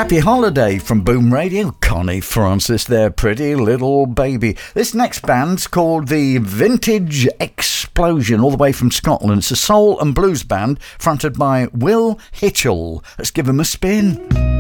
Happy holiday from Boom Radio. Connie Francis there, pretty little baby. This next band's called the Vintage Explosion, all the way from Scotland. It's a soul and blues band fronted by Will Hitchell. Let's give him a spin.